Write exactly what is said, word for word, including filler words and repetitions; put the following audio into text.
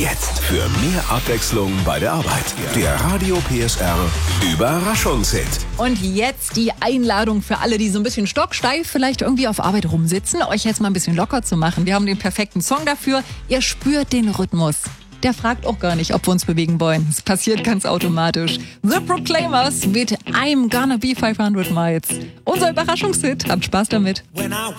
jetzt für mehr Abwechslung bei der Arbeit. Der Radio P S R Überraschungshit. Und jetzt die Einladung für alle, die so ein bisschen stocksteif vielleicht irgendwie auf Arbeit rumsitzen, euch jetzt mal ein bisschen locker zu machen. Wir haben den perfekten Song dafür. Ihr spürt den Rhythmus. Der fragt auch gar nicht, ob wir uns bewegen wollen. Es passiert ganz automatisch. The Proclaimers mit I'm Gonna Be fünfhundert Miles. Unser Überraschungshit. Habt Spaß damit.